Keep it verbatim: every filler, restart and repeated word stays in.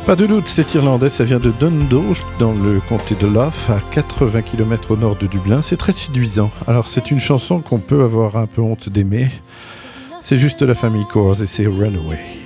Pas de doute, c'est irlandais, ça vient de Dundalk, dans le comté de Louth, à quatre-vingts kilomètres au nord de Dublin. C'est très séduisant. Alors c'est une chanson qu'on peut avoir un peu honte d'aimer. C'est juste la famille Corrs et c'est Runaway.